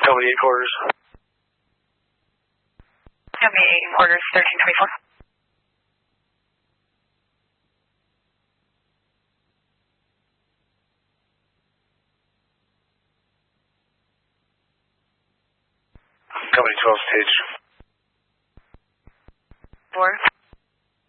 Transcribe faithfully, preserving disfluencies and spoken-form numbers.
Company eight quarters. Company eight quarters, thirteen twenty-four. Company twelve stage. Four.